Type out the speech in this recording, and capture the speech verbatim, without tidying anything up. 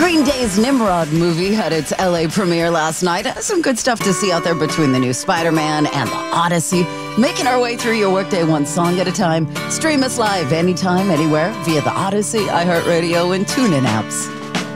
Green Day's Nimrod movie had its L A premiere last night. Some good stuff to see out there between the new Spider-Man and the Odyssey. Making our way through your workday one song at a time. Stream us live anytime, anywhere via the Odyssey, iHeartRadio, and TuneIn apps.